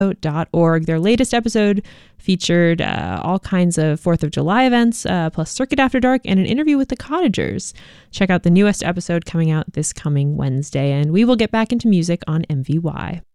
MVYradio.org. Their latest episode featured all kinds of 4th of July events, plus Circuit After Dark and an interview with the Cottagers. Check out the newest episode coming out this coming Wednesday, and we will get back into music on MVY.